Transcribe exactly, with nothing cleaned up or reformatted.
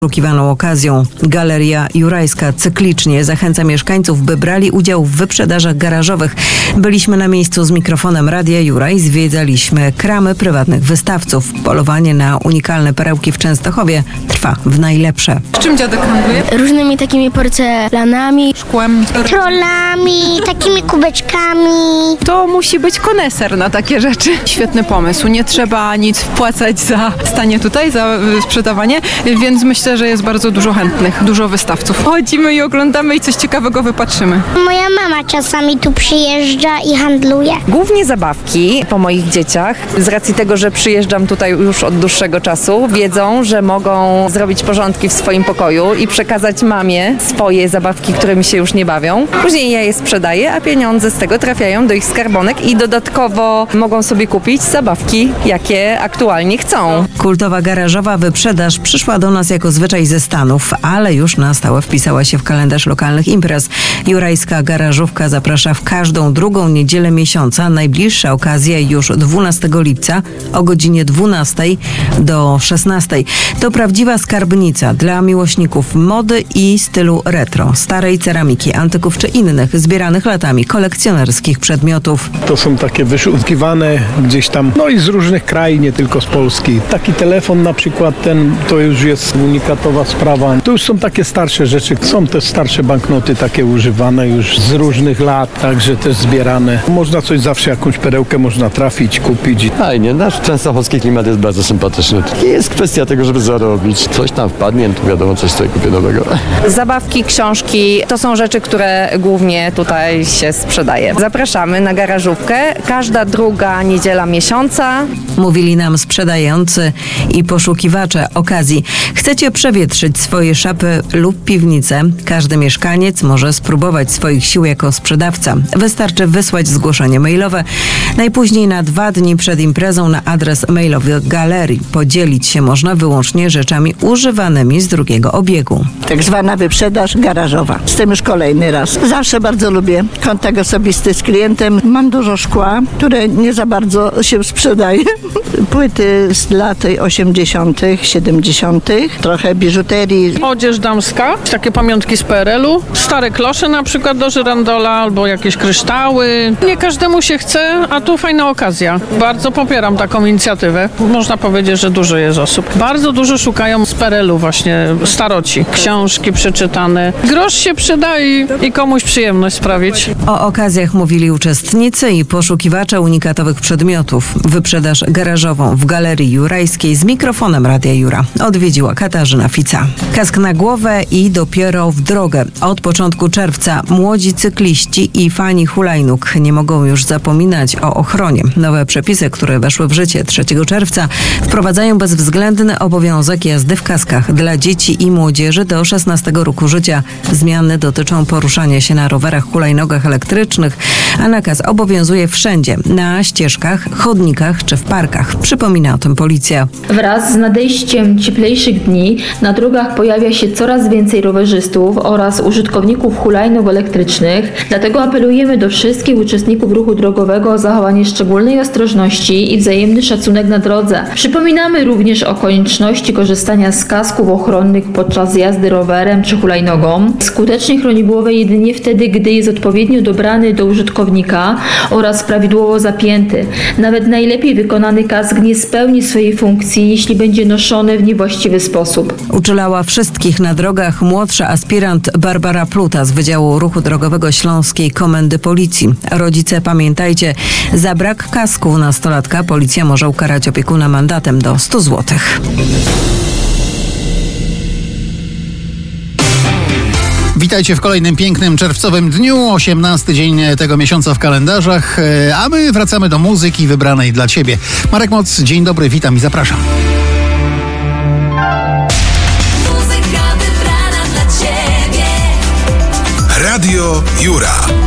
Poszukiwaną okazją Galeria Jurajska cyklicznie zachęca mieszkańców, by brali udział w wyprzedażach garażowych. Byliśmy na miejscu z mikrofonem Radia Juraj, zwiedzaliśmy kramy prywatnych wystawców. Polowanie na unikalne perełki w Częstochowie trwa w najlepsze. Czym dziadek handluje? Różnymi takimi porcelanami, Szkłem. Trollami, takimi kubeczkami. To musi być koneser na takie rzeczy. Świetny pomysł. Nie trzeba nic wpłacać za stanie tutaj, za sprzedawanie, więc myślę, że jest bardzo dużo chętnych, dużo wystawców. Chodzimy i oglądamy i coś ciekawego wypatrzymy. Moja mama czasami tu przyjeżdża i handluje. Głównie zabawki po moich dzieciach. Z racji tego, że przyjeżdżam tutaj już od dłuższego czasu, wiedzą, że mogą zrobić porządki w swoim pokoju i przekazać mamie swoje zabawki, którymi się już nie bawią. Później ja je sprzedaję, a pieniądze z tego trafiają do ich skarbonek i dodatkowo mogą sobie kupić zabawki, jakie aktualnie chcą. Kultowa garażowa wyprzedaż przyszła do nas jako zwyczaj ze Stanów, ale już na stałe wpisała się w kalendarz lokalnych imprez. Jurajska garażówka zaprasza w każdą drugą niedzielę miesiąca. Najbliższa okazja już dwunastego lipca o godzinie dwunastej do szesnastej. To prawdziwa skarbnica dla miłośników mody i stylu retro, starej ceramiki, antyków czy innych zbieranych latami kolekcjonerskich przedmiotów. To są takie wyszukiwane gdzieś tam, no i z różnych krajów, nie tylko z Polski. Taki telefon na przykład, ten to już jest unikatowa sprawa. To już są takie starsze rzeczy. Są też starsze banknoty takie używane już z różnych lat, także też zbierane. Można coś zawsze, jakąś perełkę można trafić, kupić. Fajnie, nasz częstochowski klimat jest bardzo sympatyczny. Jest kwestia tego, żeby zarobić. Coś tam wpadnie, to wiadomo, coś sobie kupię nowego. Zabawki, książki to są rzeczy, które głównie tutaj się sprzedaje. Zapraszamy na garażówkę. Każda druga niedziela miesiąca. Mówili nam sprzedający i poszukiwacze okazji. Chcecie przewietrzyć swoje szafy lub piwnice? Każdy mieszkaniec może spróbować swoich sił jako sprzedawca. Wystarczy wysłać zgłoszenie mailowe najpóźniej na dwa dni przed imprezą na adres mailowy galerii. Podzielić się można wyłącznie rzeczami używanymi z drugiego obiegu. Tak zwana wyprzedaż garażowa. Z tym już kolejny raz. Zawsze bardzo lubię kontakt osobisty z klientem. Mam dużo szkła, które nie za bardzo się sprzedaje. Płyty z lat osiemdziesiątych, siedemdziesiątych, trochę biżuterii. Odzież damska, takie pamiątki z P R L u, stare klosze na przykład do żyrandola albo jakieś kryształy. Nie każdemu się chce, a tu fajna okazja. Bardzo popieram taką inicjatywę. Można powiedzieć, że dużo jest osób. Bardzo dużo szukają z P R L u właśnie staroci. Książki przeczytane. Grosz się przyda i, i komuś przyjemność sprawić. O okazjach mówili uczestnicy i poszukiwacze unikatowych przedmiotów. Wyprzedaż garażową w Galerii Jurajskiej z mikrofonem Radia Jura odwiedziła Katarzyna Fica. Kask na głowę i dopiero w drogę. Od początku czerwca młodzi cykliści i fani hulajnóg nie mogą już zapominać o ochronie. Nowe przepisy, które weszły w życie trzeciego czerwca, wprowadzają bezwzględny obowiązek jazdy w kaskach dla dzieci i młodzieży do szesnastego roku życia. Zmiany dotyczą poruszania się na rowerach, hulajnogach elektrycznych, a nakaz obowiązuje wszędzie, na ścieżkach, chodnikach czy w parkach. Przypomina o tym policja. Wraz z nadejściem cieplejszych dni na drogach pojawia się coraz więcej rowerzystów oraz użytkowników hulajnóg elektrycznych. Dlatego apelujemy do wszystkich uczestników ruchu drogowego o zachowanie szczególnej ostrożności i wzajemny szacunek na drodze. Przypominamy również o konieczności korzystania z kasków ochronnych podczas jazdy rowerem czy hulajnogą. Skutecznie chroni głowę jedynie wtedy, gdy jest odpowiednio dobrany do użytkownika oraz prawidłowo zapięty. Nawet najlepiej wykonany kask nie spełni swojej funkcji, jeśli będzie noszony w niewłaściwy sposób. Uczulała wszystkich na drogach młodsza aspirant Barbara Pluta z Wydziału Ruchu Drogowego Śląskiej Komendy Policji. Rodzice, pamiętajcie, za brak kasku nastolatka policja może ukarać opiekuna mandatem do stu złotych. Witajcie w kolejnym pięknym czerwcowym dniu, osiemnasty dzień tego miesiąca w kalendarzach, a my wracamy do muzyki wybranej dla Ciebie. Marek Moc, dzień dobry, witam i zapraszam. Muzyka wybrana dla Ciebie. Radio Jura.